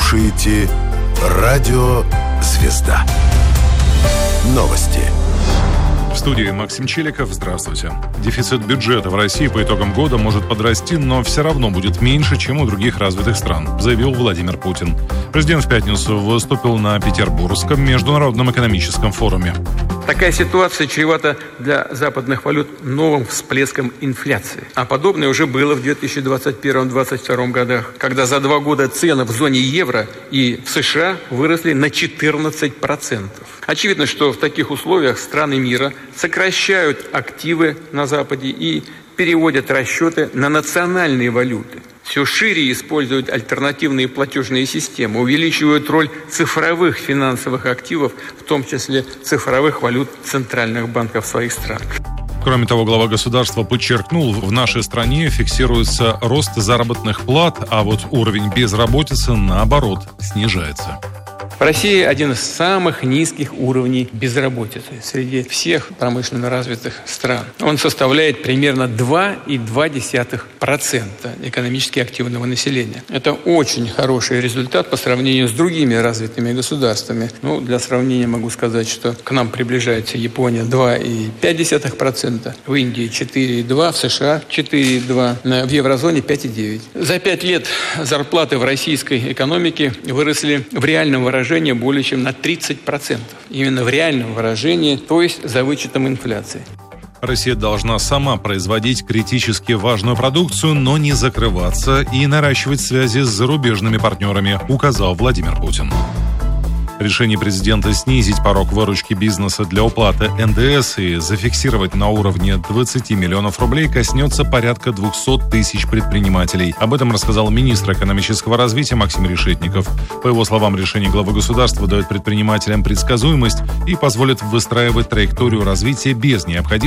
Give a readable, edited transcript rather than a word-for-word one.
слушаете Радио Звезда. Новости. В студии Максим Челиков. Здравствуйте. Дефицит бюджета в России по итогам года может подрасти, но все равно будет меньше, чем у других развитых стран, заявил Владимир Путин. Президент в пятницу выступил на Петербургском международном экономическом форуме. Такая ситуация чревата для западных валют новым всплеском инфляции. А подобное уже было в 2021-2022 годах, когда за 2 года цены в зоне евро и в США выросли на 14%. Очевидно, что в таких условиях страны мира сокращают активы на Западе и переводят расчеты на национальные валюты. Все шире используют альтернативные платежные системы, увеличивают роль цифровых финансовых активов, в том числе цифровых валют центральных банков своих стран. Кроме того, глава государства подчеркнул, в нашей стране фиксируется рост заработных плат, а вот уровень безработицы, наоборот, снижается. В России один из самых низких уровней безработицы среди всех промышленно развитых стран. Он составляет примерно 2,2% экономически активного населения. Это очень хороший результат по сравнению с другими развитыми государствами. Для сравнения могу сказать, что к нам приближается Япония 2,5%, в Индии 4,2%, в США 4,2%, в еврозоне 5,9%. За 5 лет зарплаты в российской экономике выросли в реальном выражении более чем на 30%. Именно в реальном выражении, то есть за вычетом инфляции. Россия должна сама производить критически важную продукцию, но не закрываться и наращивать связи с зарубежными партнерами, указал Владимир Путин. Решение президента снизить порог выручки бизнеса для уплаты НДС и зафиксировать на уровне 20 миллионов рублей коснется порядка 200 тысяч предпринимателей. Об этом рассказал министр экономического развития Максим Решетников. По его словам, решение главы государства дает предпринимателям предсказуемость и позволит выстраивать траекторию развития без необходимости